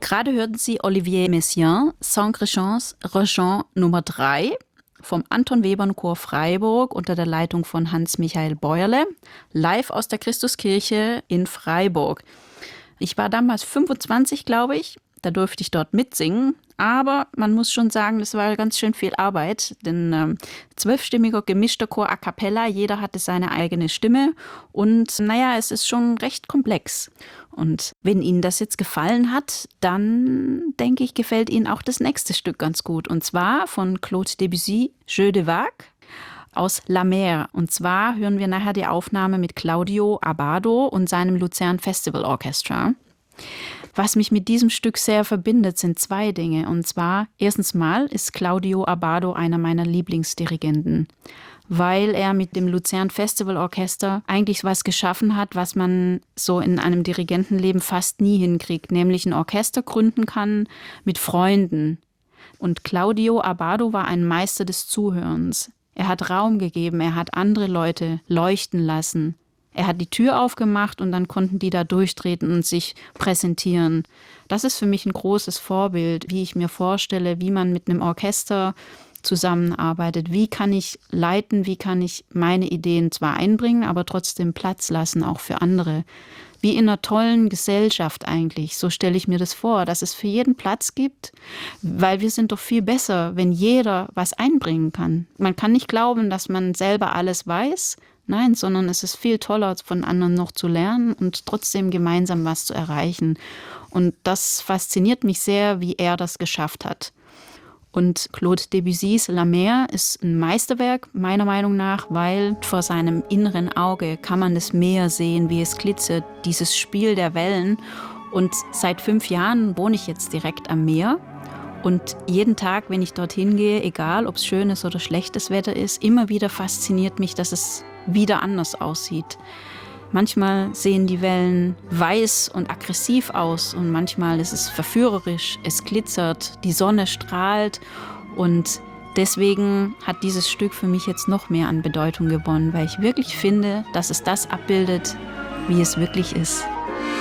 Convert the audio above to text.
Gerade hörten Sie Olivier Messiaen, Saint-Chrischons Regent Nummer 3 vom Anton Webern Chor Freiburg unter der Leitung von Hans-Michael Bäuerle, live aus der Christuskirche in Freiburg. Ich war damals 25, glaube ich. Da durfte ich dort mitsingen. Aber man muss schon sagen, das war ganz schön viel Arbeit. Denn 12-stimmiger gemischter Chor a cappella, jeder hatte seine eigene Stimme. Und es ist schon recht komplex. Und wenn Ihnen das jetzt gefallen hat, dann denke ich, gefällt Ihnen auch das nächste Stück ganz gut. Und zwar von Claude Debussy, Jeux de Vague aus La Mer. Und zwar hören wir nachher die Aufnahme mit Claudio Abbado und seinem Luzern Festival Orchestra. Was mich mit diesem Stück sehr verbindet, sind zwei Dinge. Und zwar, erstens mal ist Claudio Abbado einer meiner Lieblingsdirigenten, weil er mit dem Luzern Festival Orchester eigentlich was geschaffen hat, was man so in einem Dirigentenleben fast nie hinkriegt, nämlich ein Orchester gründen kann mit Freunden. Und Claudio Abbado war ein Meister des Zuhörens. Er hat Raum gegeben, er hat andere Leute leuchten lassen. Er hat die Tür aufgemacht und dann konnten die da durchtreten und sich präsentieren. Das ist für mich ein großes Vorbild, wie ich mir vorstelle, wie man mit einem Orchester zusammenarbeitet. Wie kann ich leiten, wie kann ich meine Ideen zwar einbringen, aber trotzdem Platz lassen, auch für andere. Wie in einer tollen Gesellschaft eigentlich, so stelle ich mir das vor, dass es für jeden Platz gibt, weil wir sind doch viel besser, wenn jeder was einbringen kann. Man kann nicht glauben, dass man selber alles weiß, nein, sondern es ist viel toller, von anderen noch zu lernen und trotzdem gemeinsam was zu erreichen. Und das fasziniert mich sehr, wie er das geschafft hat. Und Claude Debussys La Mer ist ein Meisterwerk, meiner Meinung nach, weil vor seinem inneren Auge kann man das Meer sehen, wie es glitzert, dieses Spiel der Wellen. Und seit 5 Jahren wohne ich jetzt direkt am Meer. Und jeden Tag, wenn ich dorthin gehe, egal ob es schönes oder schlechtes Wetter ist, immer wieder fasziniert mich, dass es wieder anders aussieht. Manchmal sehen die Wellen weiß und aggressiv aus und manchmal ist es verführerisch, es glitzert, die Sonne strahlt und deswegen hat dieses Stück für mich jetzt noch mehr an Bedeutung gewonnen, weil ich wirklich finde, dass es das abbildet, wie es wirklich ist.